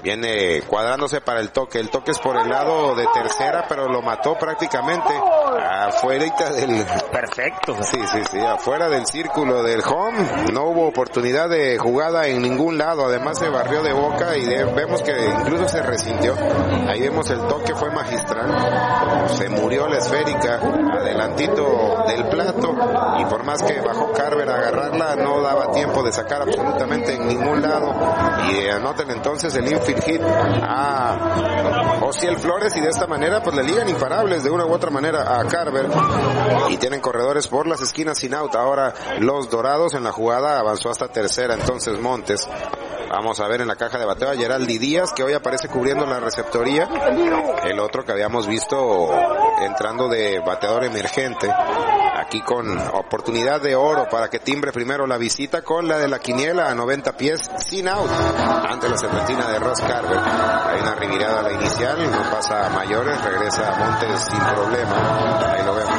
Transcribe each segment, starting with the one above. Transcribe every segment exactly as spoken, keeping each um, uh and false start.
Viene cuadrándose para el toque. El toque es por el lado de tercera, pero lo mató prácticamente afuera del... Perfecto. Sí, sí, sí, afuera del círculo del home. No hubo oportunidad de jugada en ningún lado. Además se barrió de boca y de, vemos que incluso se resintió. Ahí vemos el toque, fue magistral. Se murió la esférica adelantito del plato y por más que bajó Carver a agarrarla, no daba tiempo de sacar absolutamente en ningún lado. Y anoten entonces el infield hit a Osiel Flores y de esta manera pues le ligan imparables de una u otra manera a Carver y tienen corredores por las esquinas sin out. Ahora los Dorados en la jugada avanzó hasta tercera entonces Montes. Vamos a ver en la caja de bateo a Geraldi Díaz, que hoy aparece cubriendo la receptoría. El otro que habíamos visto entrando de bateador emergente. Aquí con oportunidad de oro para que timbre primero la visita con la de la quiniela a noventa pies sin out ante la serpentina de Ross Carver. Hay una revirada a la inicial, no pasa a mayores, regresa a Montes sin problema. Ahí lo vemos.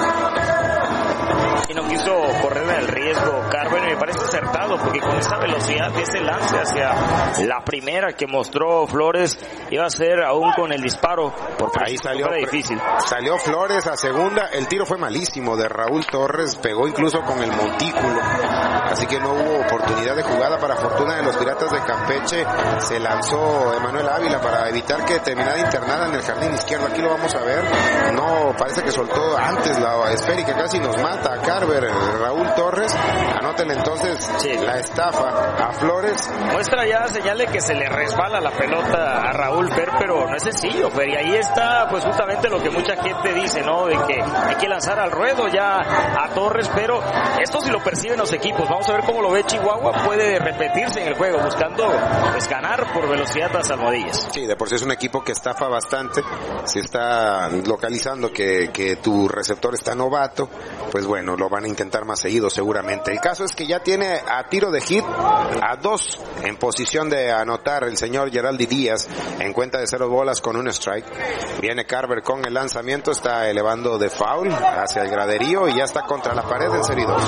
Y no quiso correr el riesgo Carver, me parece acertado porque con esa velocidad de ese lance hacia la primera que mostró Flores iba a ser aún con el disparo porque ahí salió difícil. Salió Flores a segunda, el tiro fue malísimo de Raúl Torres, pegó incluso con el montículo, así que no hubo oportunidad de jugada. Para fortuna de los Piratas de Campeche se lanzó Emanuel Ávila para evitar que terminara internada en el jardín izquierdo. Aquí lo vamos a ver, no, parece que soltó antes la esférica, casi nos mata a Carver. Raúl Torres, anoten entonces sí. La estafa a Flores. Muestra ya señal de que se le resbala la pelota a Raúl Fer, pero no es sencillo, Fer, y ahí está pues justamente lo que mucha gente dice, ¿no? De que hay que lanzar al ruedo ya a Torres, pero esto sí lo perciben los equipos. Vamos a ver cómo lo ve Chihuahua, puede repetirse en el juego, buscando pues ganar por velocidad las almohadillas. Sí, de por sí es un equipo que estafa bastante, si está localizando que, que tu receptor está novato, pues bueno, lo van a intentar más seguido seguramente. El caso es que ya tiene a tiro de hit a dos en posición de anotar el señor Geraldi Díaz en cuenta de cero bolas con un strike. Viene Carver con el lanzamiento, está elevando de foul hacia el graderío y ya está contra la pared en serie dos.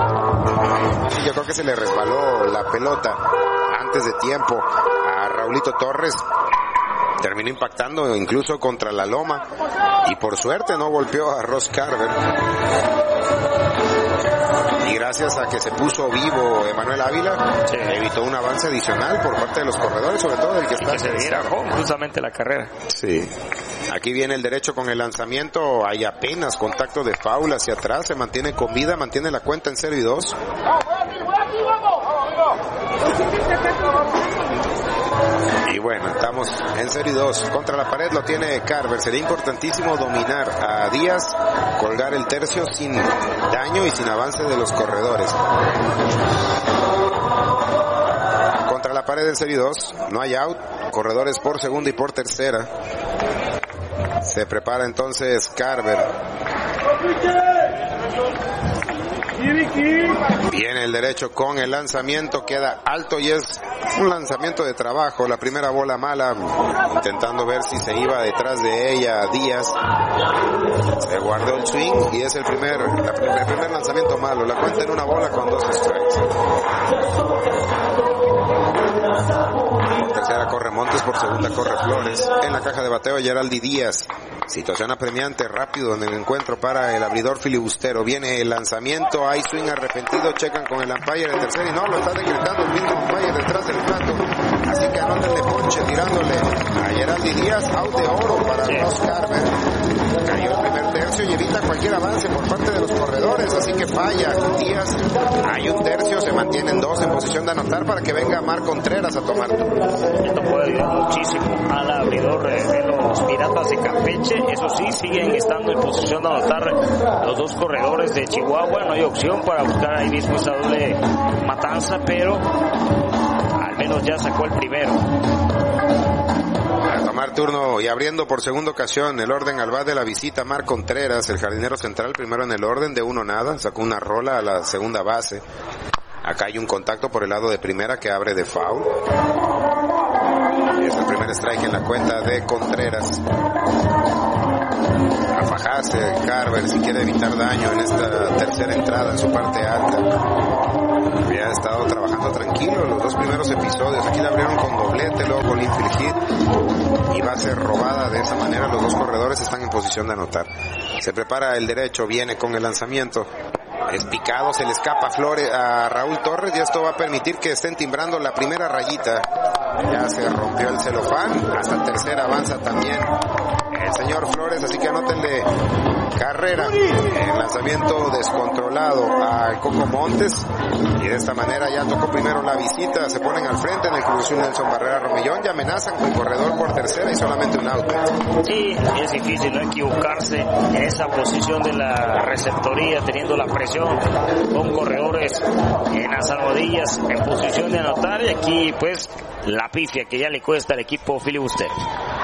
Yo creo que se le resbaló la pelota antes de tiempo a Raulito Torres. Terminó impactando incluso contra la loma y por suerte no golpeó a Ross Carver. Y gracias a que se puso vivo Emanuel Ávila, sí, evitó un avance adicional por parte de los corredores, sobre todo del que está. Que se diera justamente la carrera. Sí. Aquí viene el derecho con el lanzamiento, hay apenas contacto de foul hacia atrás, se mantiene con vida, mantiene la cuenta en cero y dos. Y bueno, estamos en cero y dos. Contra la pared lo tiene Carver. Sería importantísimo dominar a Díaz, colgar el tercio sin daño y sin avance de los corredores. Contra la pared en cero y dos. No hay out. Corredores por segunda y por tercera. Se prepara entonces Carver. Viene el derecho con el lanzamiento, queda alto y es un lanzamiento de trabajo. La primera bola mala, intentando ver si se iba detrás de ella Díaz. Se guardó el swing y es el primer, la, el primer lanzamiento malo. La cuenta en una bola con dos strikes. Por tercera corre Montes, por segunda corre Flores. En la caja de bateo Geraldi Díaz. Situación apremiante, rápido en el encuentro para el abridor filibustero. Viene el lanzamiento, hay swing arrepentido, checan con el umpire en tercera y no, lo está decretando el mismo umpire detrás del plato. Así que anótenle ponche tirándole a Geraldi Díaz, out de oro para Ross Carver. Cayó el primer tercio y evita cualquier avance por parte de los corredores, así que falla Díaz. Hay un tercio, se mantienen dos en posición de anotar para que venga Mar Contreras a tomar. Esto puede ayudar muchísimo al abridor de los Piratas de Campeche. Eso sí, siguen estando en posición de anotar los dos corredores de Chihuahua. No hay opción para buscar ahí mismo esa doble matanza, pero al menos ya sacó el primero. A tomar turno y abriendo por segunda ocasión el orden al bat de la visita, Mar Contreras, el jardinero central, primero en el orden de uno nada, sacó una rola a la segunda base. Acá hay un contacto por el lado de primera que abre de foul. Es el primer strike en la cuenta de Contreras. A fajarse Carver si quiere evitar daño en esta tercera entrada en su parte alta. Había estado trabajando tranquilo los dos primeros episodios. Aquí le abrieron con doblete, luego con infield hit. va a ser robada de esa manera. Los dos corredores están en posición de anotar. Se prepara el derecho, viene con el lanzamiento. Es picado, se le escapa a Flores, a Raúl Torres, y esto va a permitir que estén timbrando la primera rayita. Ya se rompió el celofán, hasta tercera avanza también el señor Flores, así que anótenle carrera en lanzamiento descontrolado al Coco Montes, y de esta manera ya tocó primero la visita. Se ponen al frente en el Cruz Azul Nelson Barrera Romellón, ya amenazan con corredor por tercera y solamente un out. Sí, es difícil no equivocarse en esa posición de la receptoría, teniendo la presión con corredores en las almohadillas en posición de anotar, y aquí pues la pifia que ya le cuesta al equipo filibusteros.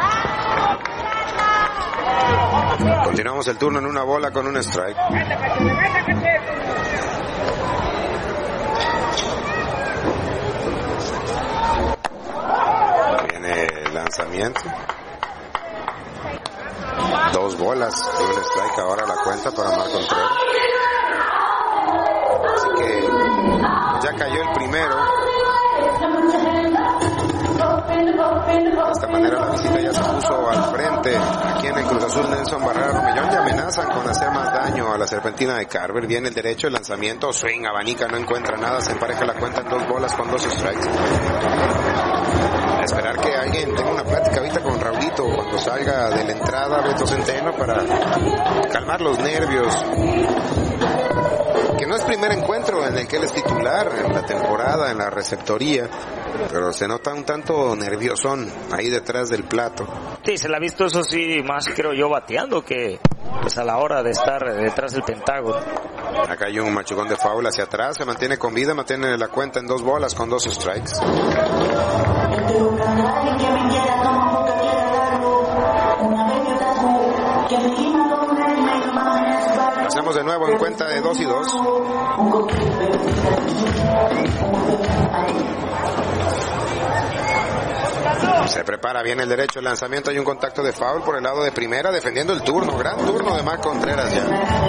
Continuamos el turno en una bola con un strike. Viene el lanzamiento. Dos bolas y un strike ahora la cuenta para Marco Contreras. Así que ya cayó el primero. De esta manera la visita ya se puso al frente aquí en el Cruz Azul Nelson Barrera Romellón, y amenazan con hacer más daño a la serpentina de Carver. Viene el derecho, el lanzamiento, swing, abanica, no encuentra nada, se empareja la cuenta en dos bolas con dos strikes. A esperar que alguien tenga una plática ahorita con Raulito cuando salga de la entrada Beto Centeno para calmar los nervios. Que no es primer encuentro en el que él es titular en la temporada, en la receptoría, pero se nota un tanto nerviosón ahí detrás del plato. Sí, se la ha visto, eso sí, más creo yo bateando que pues a la hora de estar detrás del pentágono. Acá hay un machucón de foul hacia atrás, se mantiene con vida, mantiene la cuenta en dos bolas con dos strikes. Hacemos de nuevo en cuenta de dos y dos. Se prepara bien el derecho, el lanzamiento, hay un contacto de foul por el lado de primera, defendiendo el turno, gran turno de Marco Contreras ya.